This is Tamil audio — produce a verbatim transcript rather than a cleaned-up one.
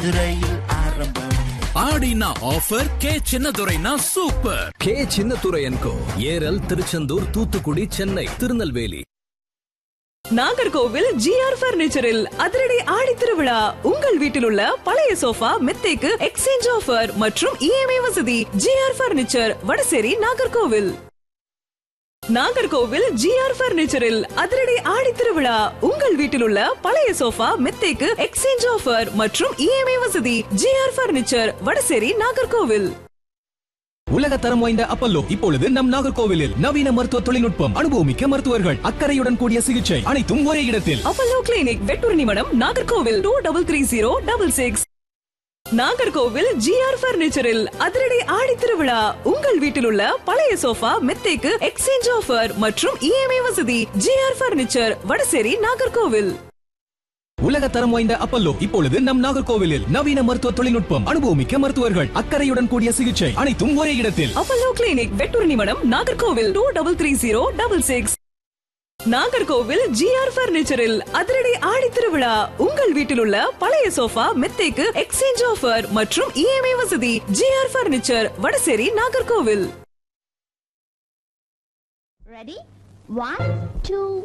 ரயில் ஆரம்பம். ஆடினா offer K சின்னதுரைனா super. K சின்னதுரையன்கோ Eral, Tiruchendur, Thoothukudi, Chennai, Tirunelveli. Nagercoil GR பர்னிச்சரில் அதிரடி ஆடி திருவிழா. உங்கள் வீட்டில் உள்ள பழைய சோஃபா மெத்தைக்கு எக்ஸ்சேஞ்ச் ஆஃபர் மற்றும் இஎம்ஐ வசதி. GR furniture, Vadasery, Nagercoil. Nagercoil GR பர்னிச்சரில் அதிரடி ஆடி திருவிழா. உங்கள் வீட்டில் உள்ள பழைய சோஃபா மெத்தைக்கு எக்ஸ்சேஞ்ச் ஆஃபர் மற்றும் இஎம்ஐ வசதி. GR furniture, Vadasery, Nagercoil. உலக தரம் வாய்ந்த அப்பல்லோ இப்பொழுது நம் நாகர்கோவிலில். நவீன மருத்துவ தொழில்நுட்பம், அனுபவமிக்க மருத்துவர்கள், அக்கறையுடன் கூடிய சிகிச்சை, அனைத்தும் ஒரே இடத்தில். அப்பல்லோ கிளினிக், வெட்டூர் நிமிடம், Nagercoil. Two double three zero double six. Nagercoil GR பர்னிச்சரில் அதிரடி ஆடி திருவிழா. உங்கள் வீட்டில் உள்ள பழைய சோஃபா மெத்தைக்கு எக்ஸ்சேஞ்ச் ஆஃபர் மற்றும் இஎம்ஐ வசதி. GR furniture, Vadasery, Nagercoil. உலக தரம் வாய்ந்த அப்பல்லோ இப்பொழுது நம் நாகர்கோவிலில். நவீன மருத்துவ தொழில்நுட்பம், அனுபவமிக்க மருத்துவர்கள், அக்கறையுடன் கூடிய சிகிச்சை, அனைத்தும் ஒரே இடத்தில். அப்பல்லோ கிளினிக், வெட்டூர் நிமிடம், Nagercoil. Two double three zero double six. Nagercoil GR பர்னிச்சரில் அதிரடி ஆடி திருவிழா. உங்கள் வீட்டில் உள்ள பழைய சோஃபா மெத்தைக்கு எக்ஸ்சேஞ்ச் ஆஃபர் மற்றும் இஎம்ஐ வசதி. GR furniture, Vadasery, Nagercoil. Ready? One, two.